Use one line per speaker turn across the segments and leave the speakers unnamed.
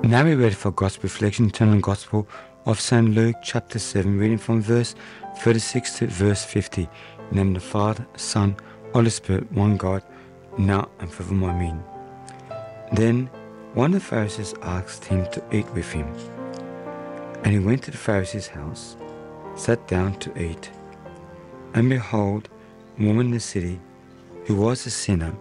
Now we're ready for Gospel Reflection, turn on Gospel of St. Luke chapter 7, reading from verse 36 to verse 50. In the name of the Father, Son, Holy Spirit, one God, now and forevermore. Amen. Then one of the Pharisees asked him to eat with him. And he went to the Pharisee's house, sat down to eat. And behold, a woman in the city, who was a sinner,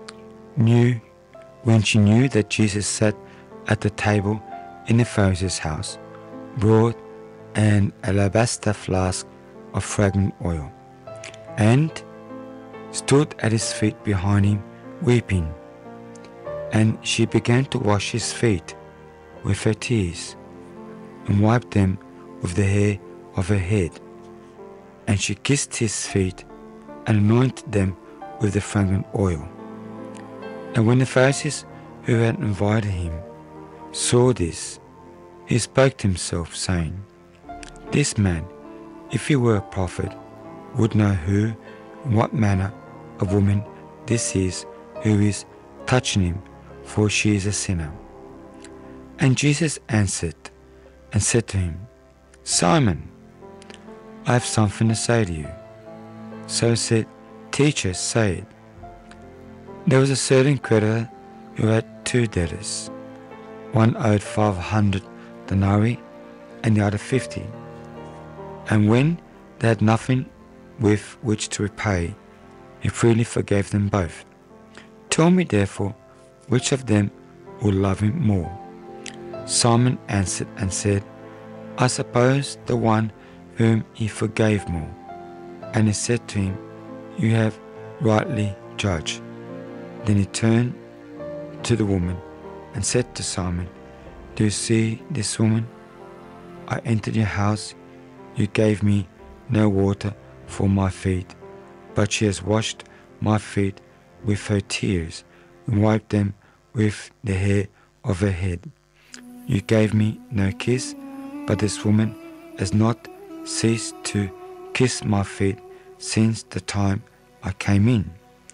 when she knew that Jesus sat at the table in the Pharisee's house, brought an alabaster flask of fragrant oil, and stood at his feet behind him, weeping. And she began to wash his feet with her tears, and wiped them with the hair of her head. And she kissed his feet, and anointed them with the fragrant oil. And when the Pharisees who had invited him saw this, he spoke to himself, saying, This man, if he were a prophet, would know who and what manner of woman this is who is touching him, for she is a sinner. And Jesus answered and said to him, Simon, I have something to say to you. So said, Teacher, say it. There was a certain creditor who had two debtors. One owed 500 denarii and the other 50. And when they had nothing with which to repay, he freely forgave them both. Tell me therefore, which of them will love him more? Simon answered and said, I suppose the one whom he forgave more. And he said to him, You have rightly judged. Then he turned to the woman and said to Simon, Do you see this woman? I entered your house. You gave me no water for my feet, but she has washed my feet with her tears and wiped them with the hair of her head. You gave me no kiss, but this woman has not ceased to kiss my feet since the time I came in.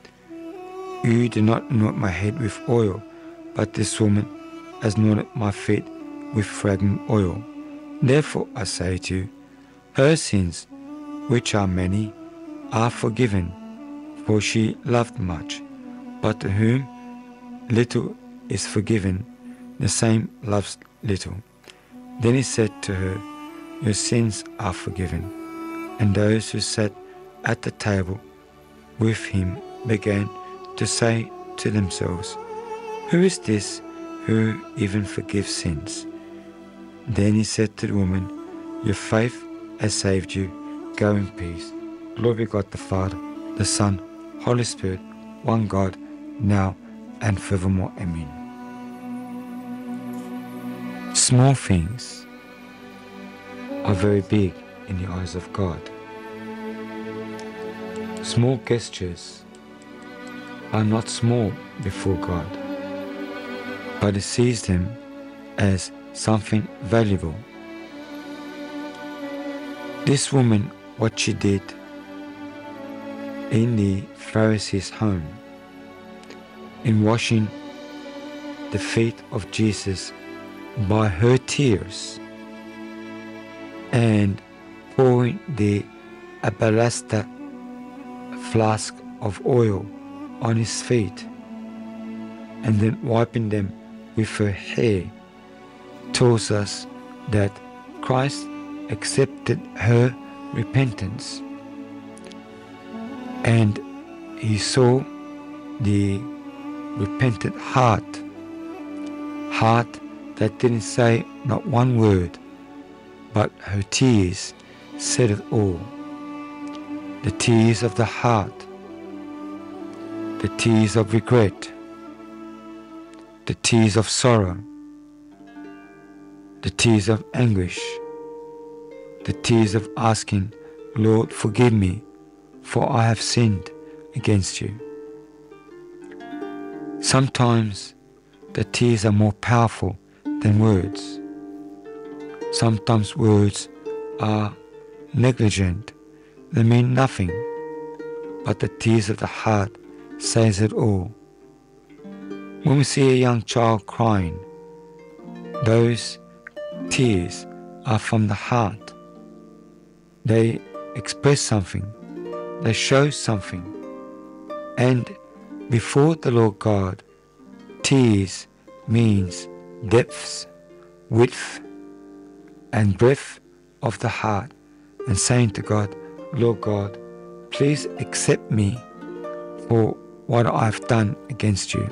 You did not anoint my head with oil, but this woman has anointed my feet with fragrant oil. Therefore I say to you, her sins, which are many, are forgiven, for she loved much. But to whom little is forgiven, the same loves little. Then he said to her, Your sins are forgiven. And those who sat at the table with him began to say to themselves, Who is this who even forgives sins? Then he said to the woman, Your faith has saved you. Go in peace. Glory be God the Father, the Son, Holy Spirit, one God, now and forevermore. Amen. Small things are very big in the eyes of God. Small gestures are not small before God, but He sees them as something valuable. This woman, what she did in the Pharisee's home, in washing the feet of Jesus by her tears and pouring the alabaster flask of oil on his feet and then wiping them with her hair, tells us that Christ accepted her repentance, and He saw the repentant heart that didn't say not one word, but her tears said it all. The tears of the heart, the tears of regret, the tears of sorrow, the tears of anguish, the tears of asking, Lord, forgive me, for I have sinned against you. Sometimes the tears are more powerful than words. Sometimes words are negligent, they mean nothing, but the tears of the heart says it all. When we see a young child crying, those tears are from the heart. They express something. They show something. And before the Lord God, tears means depths, width, and breadth of the heart, and saying to God, Lord God, please accept me for what I've done against you.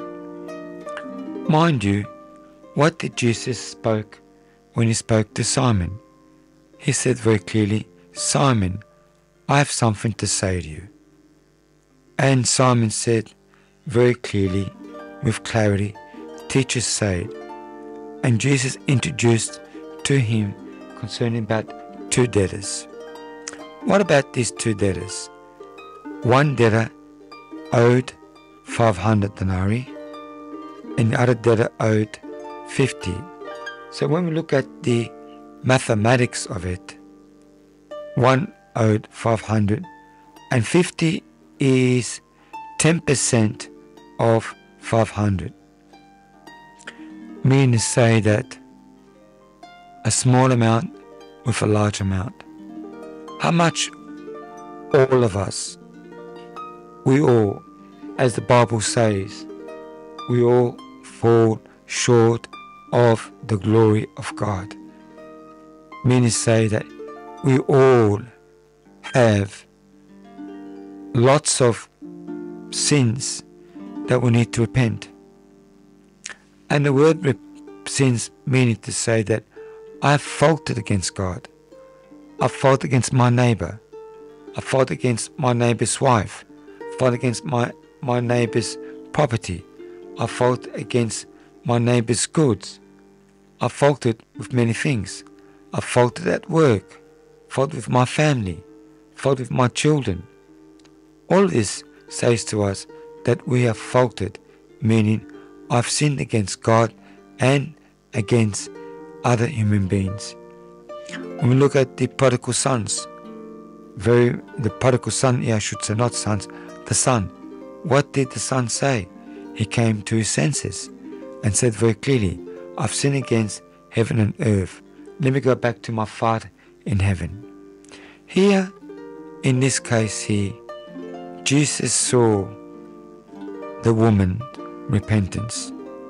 Mind you, what did Jesus spoke when he spoke to Simon? He said very clearly, Simon, I have something to say to you. And Simon said very clearly, with clarity, Teacher said. And Jesus introduced to him concerning about 2 debtors. What about these 2 debtors? One debtor owed 500 denarii and the other debtor owed 50. So when we look at the mathematics of it, one owed 500 and 50 is 10% of 500. Meaning to say that a small amount with a large amount. How much all of us, we all, as the Bible says, we all fall short of the glory of God. Meaning to say that we all have lots of sins that we need to repent. And the word sins meaning to say that I have faulted against God. I faulted against my neighbor. I faulted against my neighbor's wife. I faulted against my neighbor's property. I faulted against my neighbor's goods. I faulted with many things. I faulted at work. Faulted with my family. Faulted with my children. All this says to us that we have faulted, meaning I've sinned against God and against other human beings. When we look at the prodigal sons, the prodigal son, I should say not sons, the son. What did the son say? He came to his senses and said very clearly, I've sinned against heaven and earth. Let me go back to my Father in heaven. Here, in this case here, Jesus saw the woman's repentance.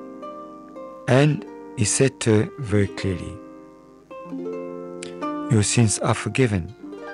And he said to her very clearly, your sins are forgiven.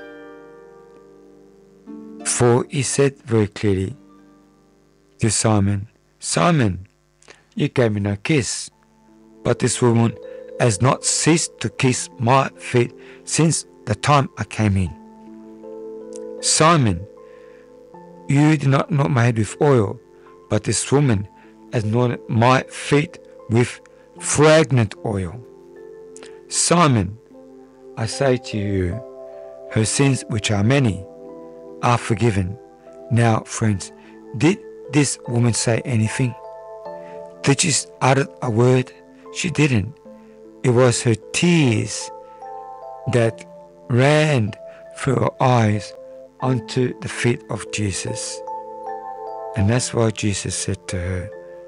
For he said very clearly to Simon, Simon, you gave me no kiss, but this woman has not ceased to kiss my feet since the time I came in. Simon, you did not anoint my head with oil, but this woman has anointed my feet with fragrant oil. Simon, I say to you, her sins, which are many, are forgiven. Now, friends, did this woman say anything? Did she utter a word? She didn't. It was her tears that ran through her eyes onto the feet of Jesus. And that's why Jesus said to her,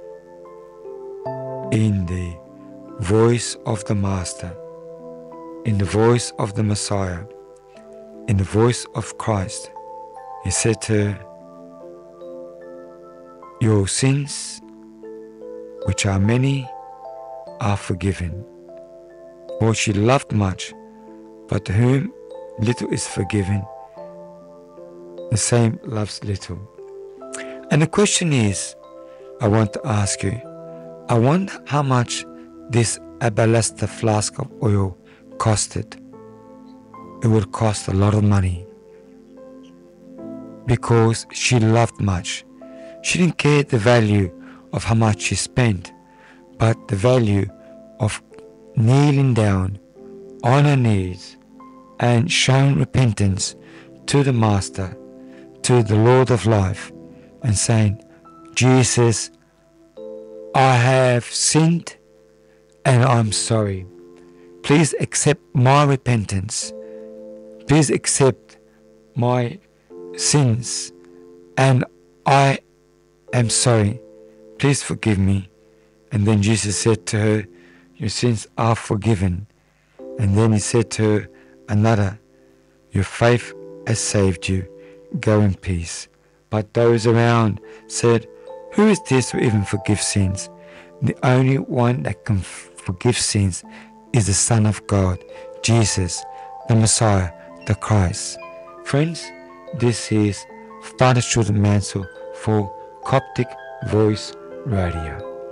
in the voice of the Master, in the voice of the Messiah, in the voice of Christ, he said to her, your sins, which are many, are forgiven. For she loved much, but to whom little is forgiven, the same loves little. And the question is, I want to ask you, I wonder how much this alabaster flask of oil costed. It would cost a lot of money, because she loved much. She didn't care the value of how much she spent, but the value of kneeling down on her knees and showing repentance to the Master, to the Lord of life, and saying, Jesus, I have sinned and I'm sorry. Please accept my repentance. Please accept my sins, and I am sorry. Please forgive me. And then Jesus said to her, your sins are forgiven. And then he said to another, your faith has saved you, go in peace. But those around said, who is this who even forgives sins? The only one that can forgive sins is the Son of God, Jesus, the Messiah, the Christ. Friends, this is Father Children Mansell for Coptic Voice Radio.